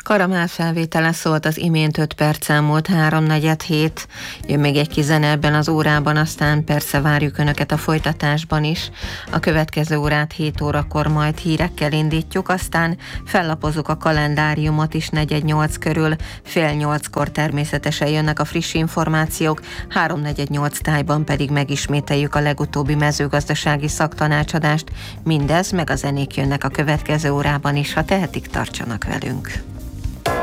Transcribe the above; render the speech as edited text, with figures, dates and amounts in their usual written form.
Karamell felvétele szólt az imént 5 perc elmúlt 3:47. Jön még egy kis zene ebben az órában, aztán persze várjuk Önöket a folytatásban is. A következő órát 7 órakor majd hírekkel indítjuk, aztán fellapozzuk a kalendáriumot is 7:45 körül, 7:30-kor természetesen jönnek a friss információk, 3:48 tájban pedig megismételjük a legutóbbi mezőgazdasági szaktanácsadást. Mindez meg a zenék jönnek a következő órában is, ha tehetik, tartsanak velünk.